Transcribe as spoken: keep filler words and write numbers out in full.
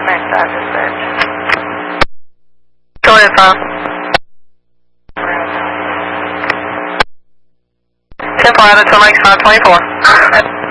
Max five dispatch. Go ahead, five. ten four out of two Max five twenty-four.